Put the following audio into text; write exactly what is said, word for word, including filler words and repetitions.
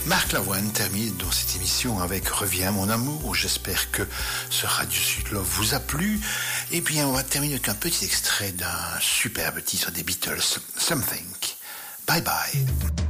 Marc Lavoine termine dans cette émission avec Reviens mon amour. J'espère que ce Radio Sud Love vous a plu. Et bien, on va terminer avec un petit extrait d'un superbe titre des Beatles, Something. Bye bye.